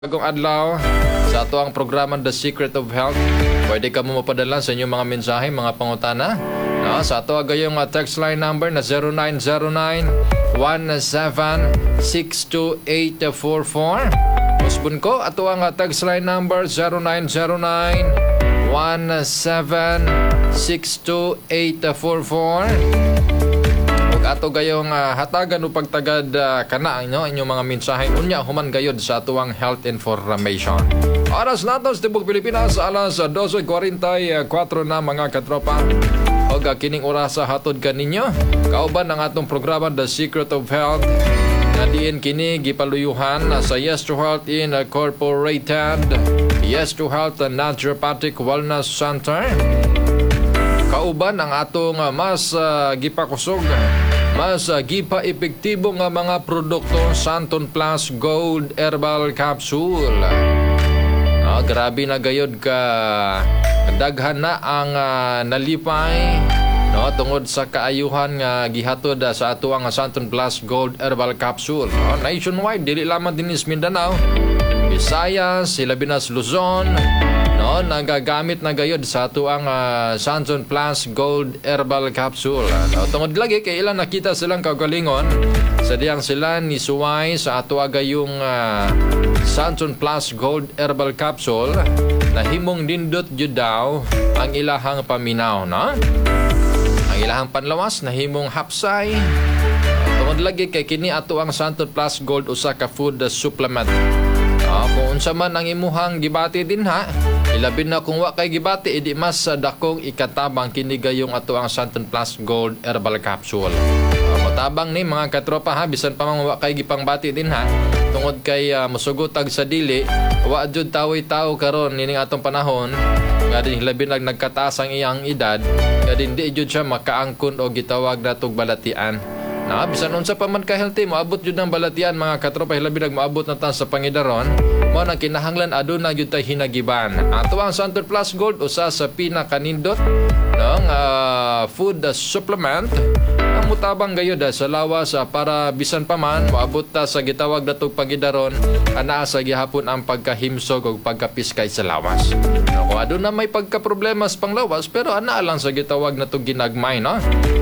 Bagong adlaw sa ato ang programa The Secret of Health. Pwede ka mo mapadala sa inyong mga mensahe, mga pangutana. No? Sa ato agayong text line number na 0909-1762-844. Usbon ko, ato ang text line number 0909-1762-844. Ato gayong hatagan o pagtagad kana inyong mga mensahe unya human gayod sa atuang health information. Oras natos tibok Pilipinas alas 12:44 na mga katropa. Og kining oras sa hatod kaninyo kauban ang atong programa The Secret of Health na diin kini gipaluyuhan sa Yes to Health Incorporated, Yes to Health Naturopathic Wellness Center. Kauban ang atong mas gipakusog, mas gipa-epektibo nga mga produkto Santon Plus Gold Herbal Capsule. Grabe na gayod ka daghan na ang nalipay tungod sa kaayuhan nga gihatod sa ato ang Santon Plus Gold Herbal Capsule. Nationwide, dili lamang din sa Mindanao, Visayas, Silabinas, Luzon, nagagamit na gayod sa ato ang Santon Plus Gold Herbal Capsule. Tungod lagi kay ilan nakita silang kagalingon sa diyang sila ni suway sa ato agayong Santon Plus Gold Herbal Capsule na himong dindot jud daw ang ilahang paminaw, no? Ang ilahang panlawas na himong hapsay. Tungod lagi kay kini ato ang Santon Plus Gold usa ka food supplement. Kung unsa man ang imuhang gibati din ha, ilabin na kung wa kay gibati, idi mas dakong ikatabang kini gayong ato ang Santon Plus Gold Herbal Capsule. Matabang ni mga katropa ha, bisan pa man wa kay gipangbati din ha, tungod kay musugotag sa dili, wa jud tawi-taw karon nining atong panahon, nga din labi nagkataas ang iyang edad, nga din di jud siya makaangkon o gitawag natog balatian. Bisan unsa pa man ka healthy, moabot jud ng balatian mga katropa, hilabi moabot na ta sa pangidaron, mo nang kinahanglan aduna jud tay hinagiban. Ato ang Santon Plus Gold usa sa pinakanindot ng food supplement ang mutabang gayud sa lawas para bisan pa man moabot ta sa gitawag natog pangidaron, anaa sa gihapon ang pagkahimsog o pagkapiskay sa lawas. Kung aduna may pagkaproblema sa panglawas, pero anaa lang sa gitawag natog ginagmay, no?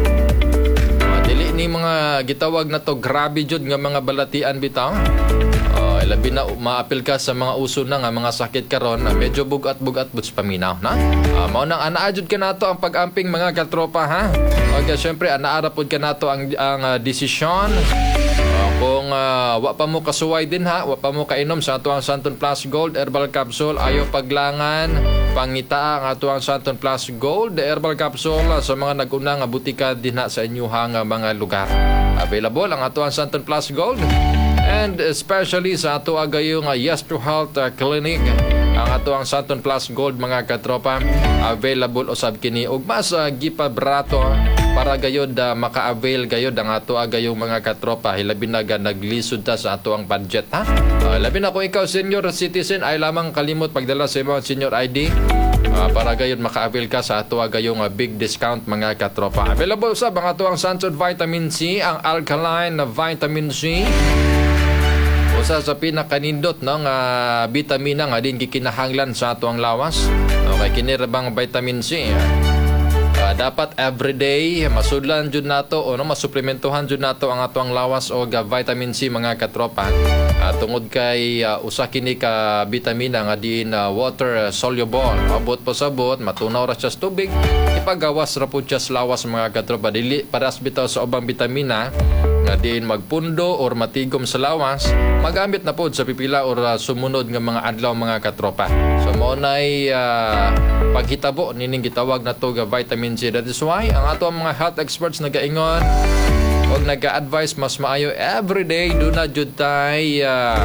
Dili ni mga gitawag na to grabe jud nga mga balatian bitaw. Labi na maapil ka sa mga uso na nga mga sakit karon, medyo bugat-bugat buts paminaw na. Mao nang anaa jud ka nato ang pag-amping mga katropa ha. Og syempre anaa ra pud ka nato ang desisyon. Kung wa pa mo kasuway din ha, wa pa mo kainom sa ato ang Santon Plus Gold Herbal Capsule, ayo paglangan pangita ang ato ang Santon Plus Gold Herbal Capsule sa mga nag-una nga butika dinha sa inyuhang mga lugar. Available ang ato ang Santon Plus Gold, and especially sa ato agayong Yes to Health Clinic, ang ato ang Santon Plus Gold mga katropa, available usab kini og mas gipabrato para gayod maka-avail gayod ang ato agayong mga katropa, hilabi na naglisod ta sa ato ang budget ha. Labi na kung ikaw senior citizen, ay lamang kalimot pagdala sa imong senior ID para gayod maka-avail ka sa ato agayong big discount mga katropa. Available usab ang ato ang Santon Vitamin C, ang alkaline na vitamin C, usa sa pinakanindot nga bitamina nga din gikinahanglan sa ato ang lawas. Okay, kini rabang vitamin C. Dapat everyday masudlan jud nato o masuplementohan jud nato ang ato ang lawas o vitamin C mga katropa. Tungod kay usa kini ka bitamina nga diin water soluble. Abot pa sabot, matunaw ra siya sa tubig, ipagawas ra pud siya sa lawas mga katropa. Dili paras bitaw sa ubang bitamina nga diin magpundo or matigom sa lawas, magamit na pod sa pipila or sumunod nga mga adlaw mga katropa. So mao nay paghitabo nining gitawag na to vitamin C. That is why ang ato mga health experts nagaingon og naga-advise mas maayo everyday do na jud tay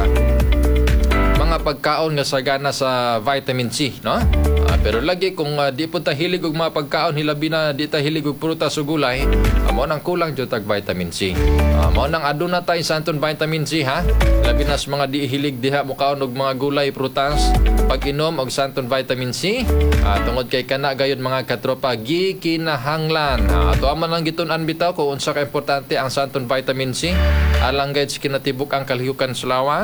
mga pagkaon nga sagana sa vitamin C, no? Pero lagi kung di po ta hilig og mga pagkaon, hilabi na di ta hilig og prutas o gulay, mao nang kulang jud tag vitamin C. Mao nang aduna tay Santon vitamin C ha. Labi na sa mga di hilig diha mo kaon og mga gulay, prutas, pag-inom og Santon vitamin C, tungod kay kana gayud mga katropa gikinahanglan. Ato man lang gitun-an bitaw kung unsa ka importante ang Santon vitamin C alang gayud sa kinatibuk ang kalihukan sa lawas.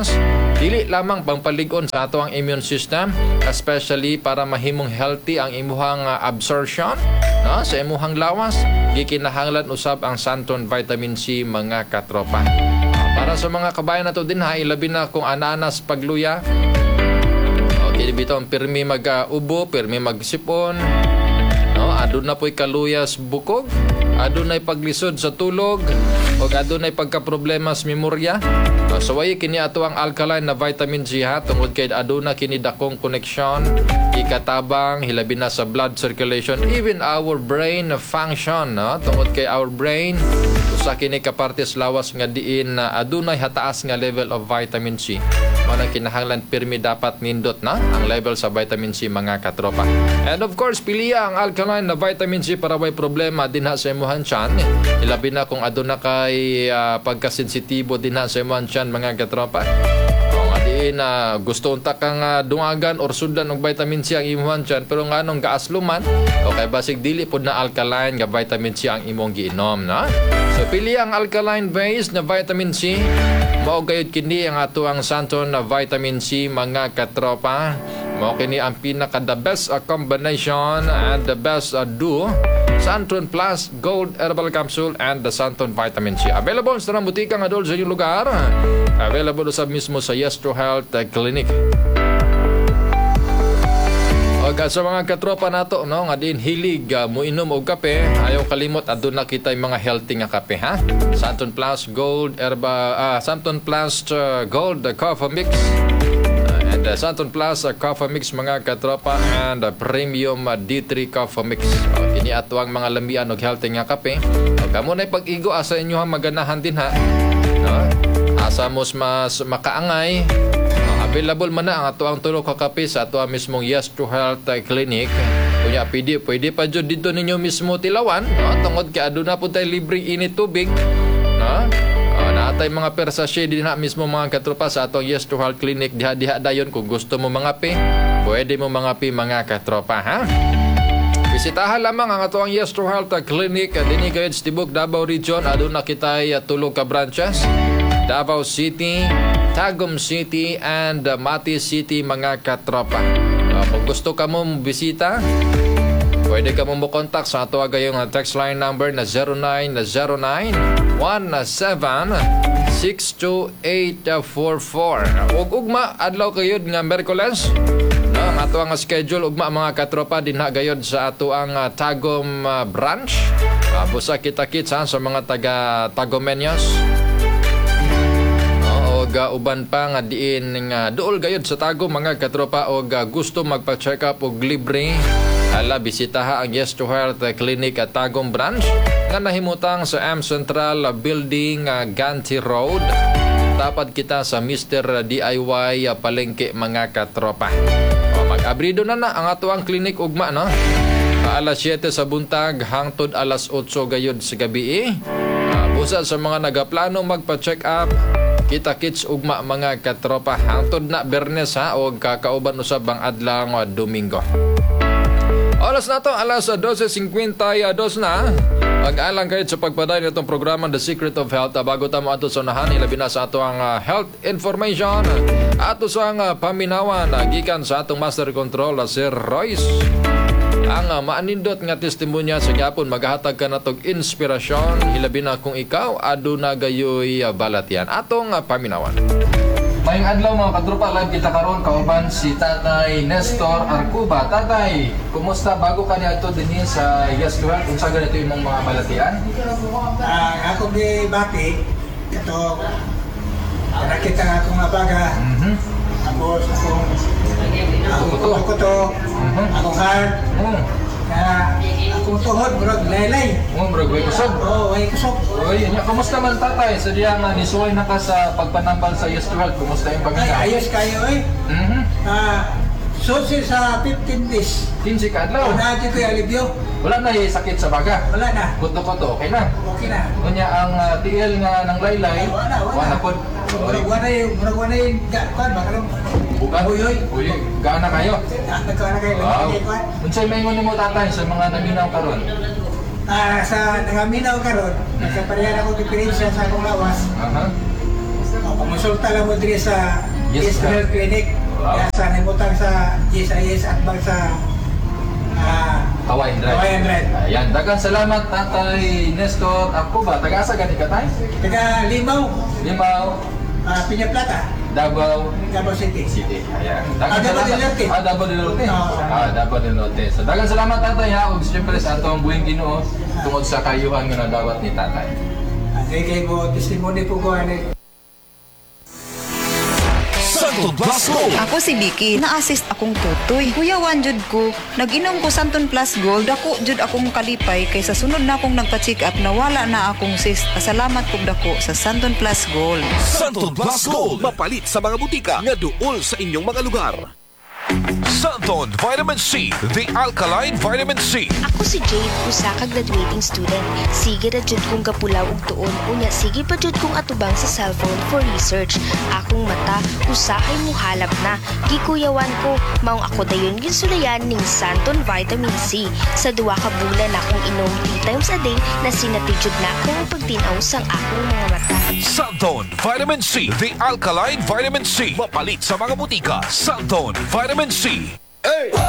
Dili lamang pampalig-on sa ato ang immune system, especially para mahimong healthy ang imuhang absorption, no, sa imuhang lawas. Gikinahanglan usab ang Santon Vitamin C, mga katropa. Para sa mga kabayan nato din ha, ilabi na kung ananas pagluya. Okay, bitaw pirmi mag-ubo, pirmi magsipon. No, aduna po'y kaluyas bukog, adunay paglisod sa tulog, o adunay pagkaproblema sa memorya. So way kini ato ang alkaline na vitamin C ha, tungod kay aduna kini dakong connection, ikatabang hilabi na sa blood circulation, even our brain function, no? Tungod kay our brain usa kini kapartes lawas nga diin na adunay hataas nga level of vitamin C. Mao kinahanglan pirmi dapat nindot na ang level sa vitamin C, mga katropa. And of course, piliya ang alkaline na vitamin C para way problema dinha sa imuhang tiyan. Ilabi na kung aduna kay pagkasensitibo dinha sa imuhang tiyan, mga katropa. Kung adiin gusto unta kang dungagan or sundan og vitamin C ang imuhang tiyan, pero nganong gaasluman o kay basig dili pud na alkaline nga vitamin C ang imong giinom, na. So pili ang alkaline based na vitamin C. Mao gayud kini ang ato ang Santon na vitamin C, mga katropa. Mao kini ang pinaka the best combination and the best duo. Santon Plus Gold Herbal Capsule and the Santon Vitamin C. Available sa butika nga dol sa inyong lugar. Available sa mismo sa Yes to Health Clinic. O sa mga katropa nato, no, nga din hilig muinom og kape, ayaw kalimot aduna kitay mga healthy nga kape, ha. Santon Plus Gold Santon Plus Gold Coffee Mix and Santon Plus Coffee Mix, mga katropa, and Premium D3 Coffee Mix. Kini ato ang mga lambian og healthy nga kape. O kamo nay pag-igo asa inyo ha, maganahan din ha, no? Asa mas makaangay. Available man na ang ato ang tulo ka kape sa ato ang mismong Yes to Health Clinic. Kunya pwede pa jud dito ninyo mismo tilawan, no? Tungod kay aduna pud tay libreng init tubig, no? Naatay mga persasye din na mismo, mga katropa, sa atong Yes to Health Clinic. Diha dayon kung gusto mo mga pi, pwede mo mga pi, mga katropa, ha. Bisitahan lamang ang ato ang Yes to Health Clinic dinhi gayud sa Tibok Davao Region. Aduna kitay tulo ka branches: Davao City, Tagum City, and Mati City, mga katropa. Kung gusto ka mo bisita, pwede ka mo kontak sa ato gayong text line number na 0909-17-62844. Ug ugma adlaw kayod nga Miyerkules, no, ang ato ang schedule ugma, mga katropa, dinha gayod sa ato ang Tagum branch. Busa kita-kits sa mga taga Tagomeños. Uban pa nga diin nga duol gayod sa Tagum, mga katropa, og gusto magpa-check up og libre, bisitaha ang Yes to Health Clinic at Tagum branch nga nahimutang sa M Central Building, Ganti Road. Tapat kita sa Mr. DIY Palengke, mga katropa. Mag-abrido na ang ato ang clinic ugma, no? Alas 7 sa buntag hangtod alas 8 gayod sa gabi. Busa sa mga nagaplano magpa-check up, kita-kits ugma, mga katropa, hangtod na Bernes, ha, o kakauban usab ang adlaw Domingo. Oras na to, alas 12:52 na. Mag-alang kayo sa pagpaday nitong programa The Secret of Health. Bago tamo ato sa unahan, ilabi na sa ato ang health information, ato sa paminawan gikan sa atong Master Control, Sir Royce. Ang maanindot nga testimonya sa gyapon maghatag ka natog inspirasyon, hilabi na kung ikaw aduna gayoy balatyan atong paminawan. Mayong adlaw, mga katropa, live kita karon kauban si Tatay Nestor Arcuba. Tatay, kumusta? Bago ka niya ito din sa Yes to Health, kung sa ganito yung mga balatian? Ako di bati, ito, nakita nga akong abaga, tapos ako to, akong heart, akong tuhod, murag laylay. Murag way kusog? Oo, way kusog. Kumusta man, Tatay? Sa diya nga nisuway na ka sa pagpanambal sa Yes to Health, kumusta yung pagkita? Ay, ayos kayo susi sa 15 days. 15 ka adlaw? Una dito yung alibyo. Wala na sakit sa baga? Wala na. Kuto-kuto, okay na? Okay na. Kunya ang TL nga ng laylay, wala po. Murag wala yung kuan, makarong bukan. Uy, gaana kayo? Nagkaana kayo. Wow. Unsay maingon nimo, Tatay, sa mga naminaw karon? Sa nangaminaw karon, nagkaparehan ako diferensya sa akong lawas. Kumusulta lang mo diri sa Yes, Yes, Health Clinic. Wow. Kaya sa nimutang sa GSIS at bang sa Kawain Drive. Kawayan Drive. Ayan, dagang salamat Tatay Nestor. Ako ba? Taga-asa gani ka tayo? Taga Limaw, Limaw, Piña Plata, Davao Davao City. City. Ayan. Davao del Norte. Davao del Norte. Oo. Davao del Norte. So, dagang salamat Tatay ha. Ug siyempre sa atong buwing Ginoo tungod sa kayuhan nga nadawat ni Tatay. Kay mo testimony po ko ani. Santon Plus Gold. Ako si Vicky, na-assist akong tutoy. Kuyawan jud ko, nag-inom ko Santon Plus Gold, ako jud akong kalipay kaysa sunod na akong nagpa-check up na wala na akong cyst. Pasalamat pug dako sa Santon Plus Gold. Santon Plus Gold. Mapalit sa mga butika nga duol sa inyong mga lugar. Santon Vitamin C, the alkaline vitamin C. Ako si Jade, usa ka graduating student. Sige ra jud kong gapulaw og tuon, unya sige pa jud kong atubang sa cellphone for research. Akong mata usahay mo halap na. Gikuyawan ko, maong ako dayon ginsulayan ning Santon Vitamin C. Sa duwa ka bulan akong inom 3 times a day na sinatijud na akong pagtinaw sang akong mga mata. Santon Vitamin C, the alkaline vitamin C. Mapalit sa mga butika. Santon Vitamin C.